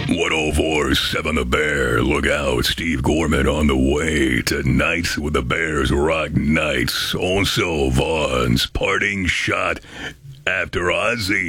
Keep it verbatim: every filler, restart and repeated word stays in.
one oh four point seven The Bear. Look out, Steve Gorman on the way to Nights with the Bears Rock Nights. Also Vaughn's parting shot after Ozzy.